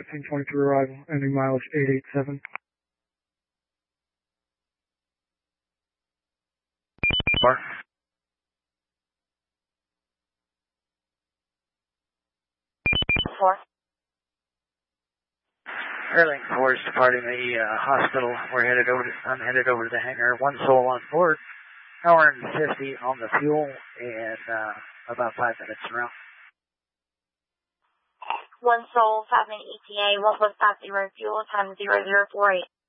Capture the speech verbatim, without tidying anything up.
fifteen twenty-three arrival, ending mileage eight eight seven. Bar. Four. Airlink four is departing the uh, hospital. We're headed over to, I'm headed over to the hangar. One soul on board. Hour and fifty on the fuel, and uh, about five minutes around. One soul, five minute E T A, one plus five zero fuel, time zero zero four eight.